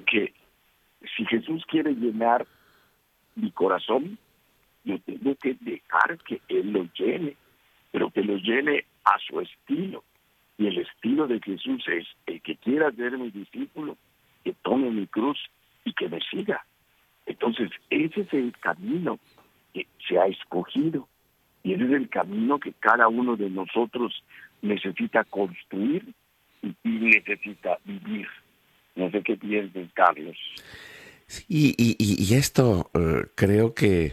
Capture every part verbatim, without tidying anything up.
Porque si Jesús quiere llenar mi corazón, yo tengo que dejar que Él lo llene, pero que lo llene a su estilo. Y el estilo de Jesús es: el que quiera ser mi discípulo, que tome mi cruz y que me siga. Entonces, ese es el camino que se ha escogido. Y ese es el camino que cada uno de nosotros necesita construir y, y necesita vivir. No sé qué piensas, Carlos. Sí, y, y, y esto eh, creo que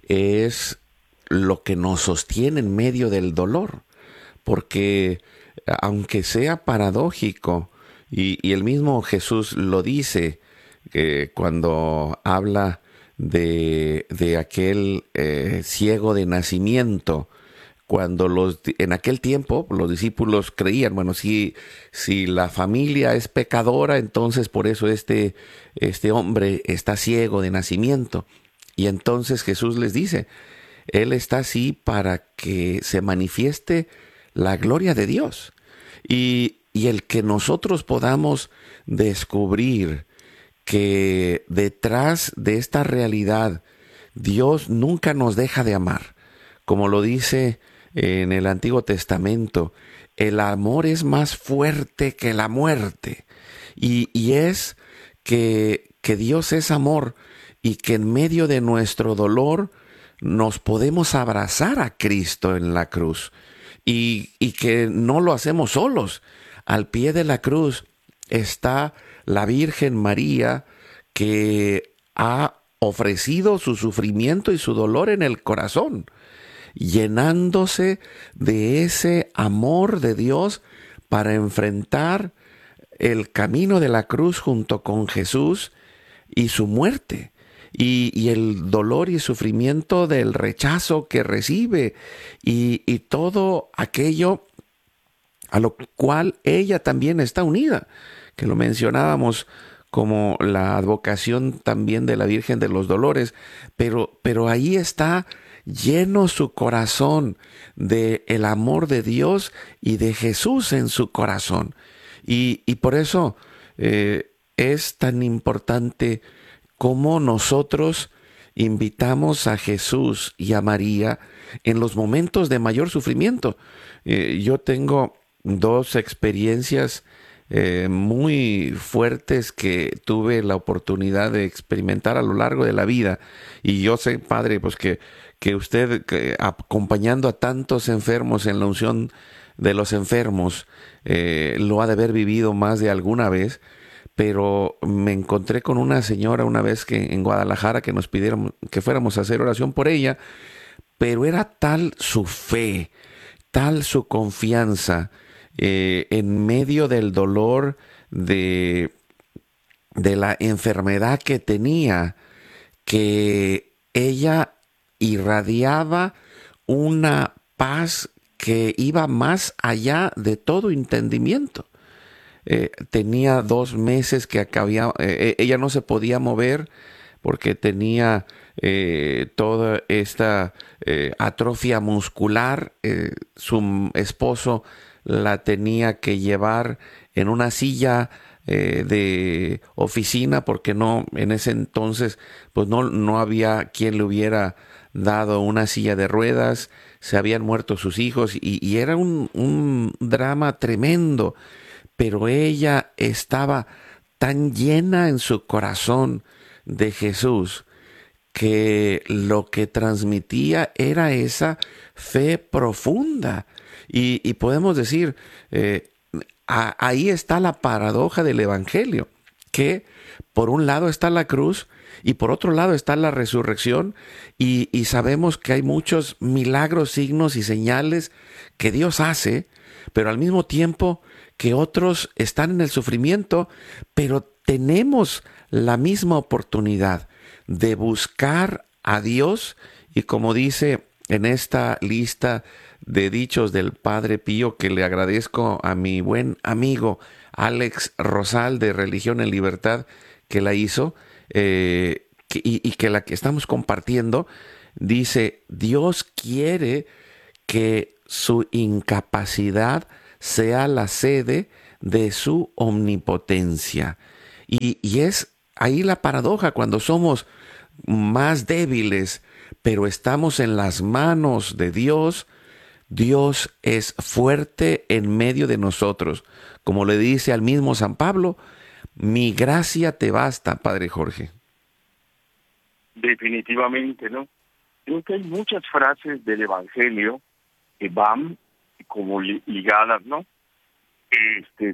es lo que nos sostiene en medio del dolor, porque aunque sea paradójico, y, y el mismo Jesús lo dice eh, cuando habla de, de aquel eh, ciego de nacimiento, cuando los en aquel tiempo los discípulos creían, bueno, si si la familia es pecadora, entonces por eso este este hombre está ciego de nacimiento. Y entonces Jesús les dice, él está así para que se manifieste la gloria de Dios. Y y el que nosotros podamos descubrir que detrás de esta realidad Dios nunca nos deja de amar. Como lo dice en el Antiguo Testamento, el amor es más fuerte que la muerte. Y, y es que, que Dios es amor y que en medio de nuestro dolor nos podemos abrazar a Cristo en la cruz. Y, y que no lo hacemos solos. Al pie de la cruz está la Virgen María, que ha ofrecido su sufrimiento y su dolor en el corazón, llenándose de ese amor de Dios para enfrentar el camino de la cruz junto con Jesús y su muerte, y, y el dolor y sufrimiento del rechazo que recibe, y, y todo aquello a lo cual ella también está unida, que lo mencionábamos como la advocación también de la Virgen de los Dolores, pero, pero ahí está lleno su corazón de el amor de Dios y de Jesús en su corazón. Y, y por eso eh, es tan importante cómo nosotros invitamos a Jesús y a María en los momentos de mayor sufrimiento. Eh, yo tengo dos experiencias eh, muy fuertes que tuve la oportunidad de experimentar a lo largo de la vida. Y yo sé, Padre, pues que, que usted, que, acompañando a tantos enfermos en la unción de los enfermos, eh, lo ha de haber vivido más de alguna vez. Pero me encontré con una señora una vez que en Guadalajara, que nos pidieron que fuéramos a hacer oración por ella, pero era tal su fe, tal su confianza eh, en medio del dolor de, de la enfermedad que tenía, que ella irradiaba una paz que iba más allá de todo entendimiento. Eh, tenía dos meses que acabía, eh, ella no se podía mover porque tenía eh, toda esta eh, atrofia muscular. Eh, su esposo la tenía que llevar en una silla eh, de oficina, porque no, en ese entonces pues no, no había quien le hubiera dado una silla de ruedas. Se habían muerto sus hijos y, y era un, un drama tremendo, pero ella estaba tan llena en su corazón de Jesús que lo que transmitía era esa fe profunda. Y, y podemos decir, eh, a, ahí está la paradoja del Evangelio, que por un lado está la cruz y por otro lado está la resurrección, y, y sabemos que hay muchos milagros, signos y señales que Dios hace, pero al mismo tiempo que otros están en el sufrimiento, pero tenemos la misma oportunidad de buscar a Dios. Y como dice en esta lista de dichos del Padre Pío, que le agradezco a mi buen amigo Alex Rosal de Religión en Libertad, que la hizo, eh, que, y, y que la que estamos compartiendo, dice: Dios quiere que su incapacidad sea la sede de su omnipotencia. Y, y es ahí la paradoja, cuando somos más débiles, pero estamos en las manos de Dios, Dios es fuerte en medio de nosotros. Como le dice al mismo San Pablo, mi gracia te basta, Padre Jorge. Definitivamente, ¿no? Creo que hay muchas frases del Evangelio que van como li- ligadas, ¿no? Este,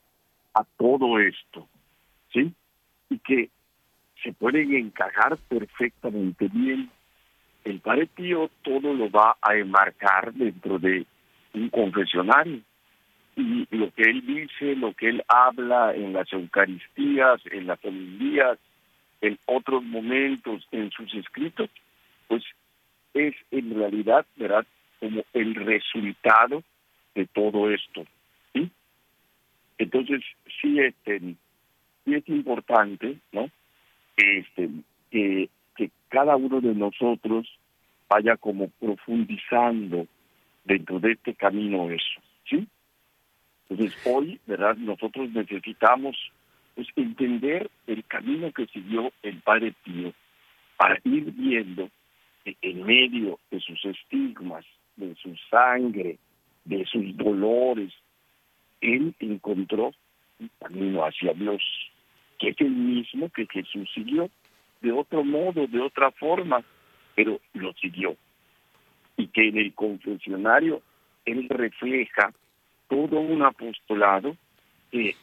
a todo esto, ¿sí? Y que se pueden encajar perfectamente bien. El Padre Pío todo lo va a enmarcar dentro de un confesionario. Y lo que él dice, lo que él habla en las Eucaristías, en las homilías, en otros momentos, en sus escritos, pues es en realidad, ¿verdad?, como el resultado de todo esto, ¿sí? Entonces, sí, este, sí es importante, ¿no?, este, que, que cada uno de nosotros vaya como profundizando dentro de este camino eso, ¿sí? Entonces, hoy, ¿verdad?, nosotros necesitamos pues entender el camino que siguió el Padre Pío para ir viendo que en medio de sus estigmas, de su sangre, de sus dolores, él encontró un camino hacia Dios, que es el mismo que Jesús siguió, de otro modo, de otra forma, pero lo siguió. Y que en el confesionario él refleja todo un apostolado que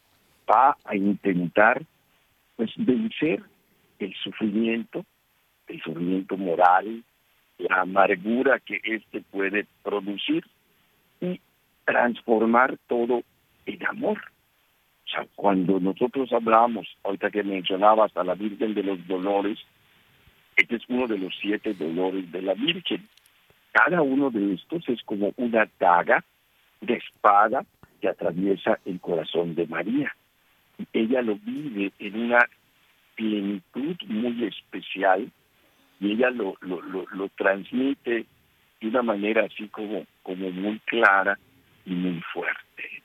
va a intentar pues vencer el sufrimiento, el sufrimiento moral, la amargura que éste puede producir y transformar todo en amor. O sea, cuando nosotros hablamos, ahorita que mencionabas a la Virgen de los Dolores, este es uno de los siete dolores de la Virgen. Cada uno de estos es como una daga de espada que atraviesa el corazón de María. Ella lo vive en una plenitud muy especial y ella lo, lo, lo, lo transmite de una manera así como, como muy clara y muy fuerte.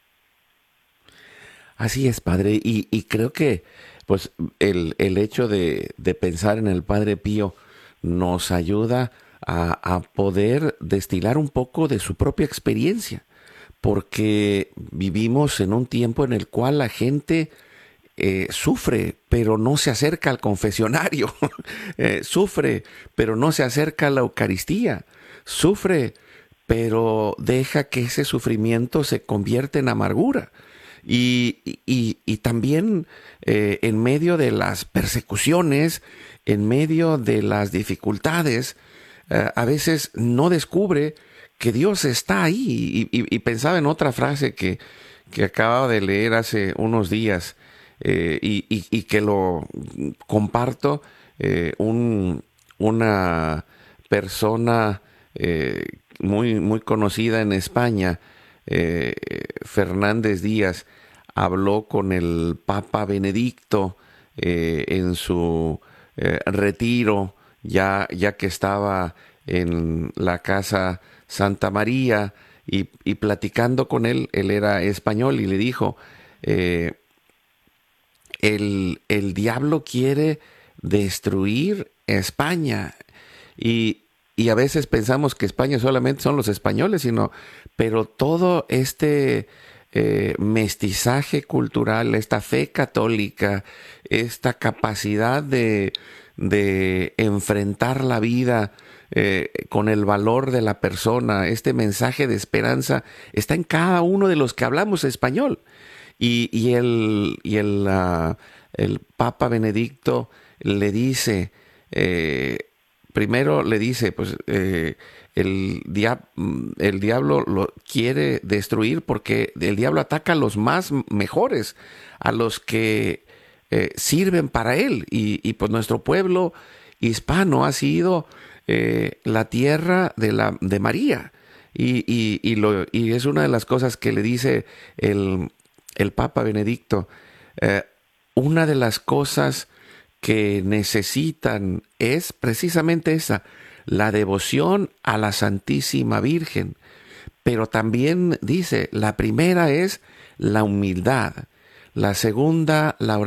Así es, Padre, y, y creo que pues el, el hecho de, de pensar en el Padre Pío nos ayuda a, a poder destilar un poco de su propia experiencia, porque vivimos en un tiempo en el cual la gente eh, sufre, pero no se acerca al confesionario, eh, sufre, pero no se acerca a la Eucaristía, sufre, pero deja que ese sufrimiento se convierta en amargura. Y, y, y también eh, en medio de las persecuciones, en medio de las dificultades, eh, a veces no descubre que Dios está ahí. Y, y, y pensaba en otra frase que, que acababa de leer hace unos días eh, y, y, y que lo comparto. Eh, un, una persona eh, muy, muy conocida en España, eh, Fernández Díaz, habló con el Papa Benedicto eh, en su eh, retiro, ya, ya que estaba en la casa Santa María, y, y platicando con él, él era español, y le dijo, eh, el, el diablo quiere destruir España, y, y a veces pensamos que España solamente son los españoles, sino, pero todo este eh, mestizaje cultural, esta fe católica, esta capacidad de, de enfrentar la vida eh, con el valor de la persona, este mensaje de esperanza, está en cada uno de los que hablamos español. Y, y el, y el, uh, el Papa Benedicto le dice, eh, primero le dice, pues eh, el, dia el diablo lo quiere destruir porque el diablo ataca a los más mejores, a los que eh, sirven para él. Y, y pues nuestro pueblo hispano ha sido eh, la tierra de, la, de María. Y, y, y, lo, y es una de las cosas que le dice el, el Papa Benedicto. Eh, una de las cosas que necesitan es precisamente esa, la devoción a la Santísima Virgen. Pero también dice, la primera es la humildad, la segunda, la oración.